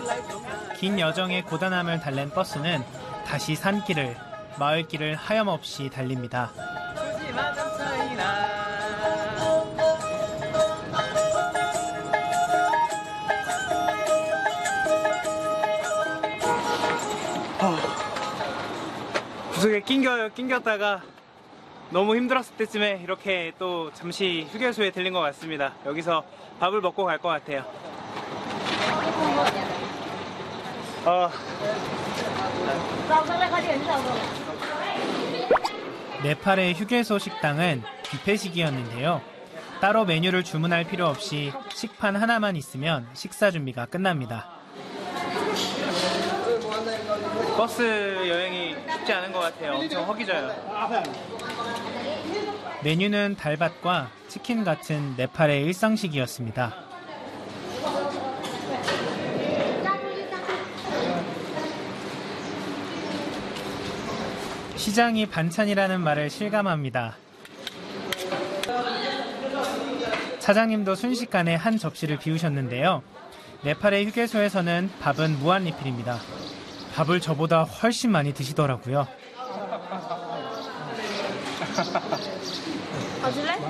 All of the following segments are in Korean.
긴 여정의 고단함을 달랜 버스는 다시 산길을, 마을길을 하염없이 달립니다. 구석에 낑겼다가 너무 힘들었을 때쯤에 이렇게 또 잠시 휴게소에 들린 것 같습니다. 여기서 밥을 먹고 갈 것 같아요. 네팔의 휴게소 식당은 뷔페식이었는데요. 따로 메뉴를 주문할 필요 없이 식판 하나만 있으면 식사 준비가 끝납니다. 버스 여행이 쉽지 않은 것 같아요. 엄청 허기져요. 메뉴는 달밭과 치킨 같은 네팔의 일상식이었습니다. 시장이 반찬이라는 말을 실감합니다. 사장님도 순식간에 한 접시를 비우셨는데요. 네팔의 휴게소에서는 밥은 무한 리필입니다. 밥을 저보다 훨씬 많이 드시더라고요. 가질래?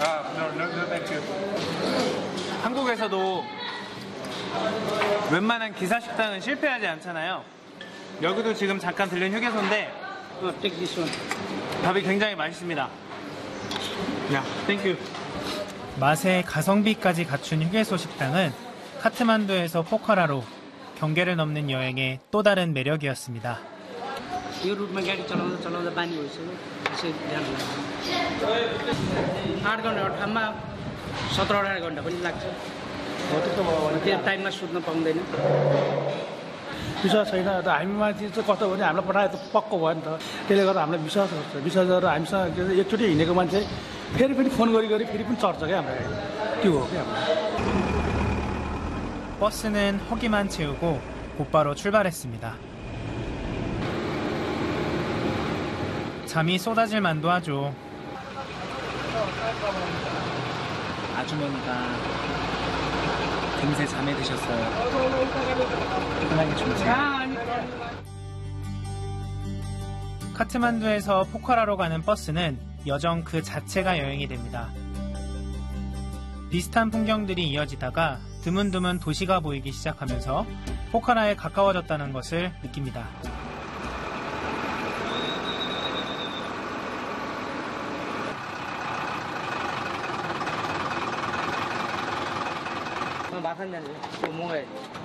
한국에서도 웬만한 기사 식당은 실패하지 않잖아요. 여기도 지금 잠깐 들린 휴게소인데 밥이 굉장히 맛있습니다. 땡큐. 맛에 가성비까지 갖춘 휴게소 식당은 카트만두에서 포카라로 경계를 넘는 여행의 또 다른 매력이었습니다. 이 루트मा गाडी चलाउँदा बानी भइसक्यो त्यसै ध्यान लाग्छ 8 घण्टा ठाउँमा 17-18 घण्टा पनि लाग्छ त्यो टाइममा सुत्न पाउँदैन विश्वास छैन त हामीमाथि चाहिँ कस्तो भने हामीलाई पठाए त पक्को भयो नि त त्यसले गर्दा हामीलाई विश्वास गर्छ विश्वास गरेर हामीसँग एकचोटि हिँडेको मान्छे फेरि पनि फोन गरी फेरि पनि चढ्छ क्या हामीलाई त्यो हो क्या 버스는 허기만 채우고 곧바로 출발했습니다. 잠이 쏟아질 만도 하죠. 아주머니가 금세 잠에 드셨어요. 편하게 주무세요. 카트만두에서 포카라로 가는 버스는 여정 그 자체가 여행이 됩니다. 비슷한 풍경들이 이어지다가 드문드문 도시가 보이기 시작하면서 포카라에 가까워졌다는 것을 느낍니다. 마산 뭔가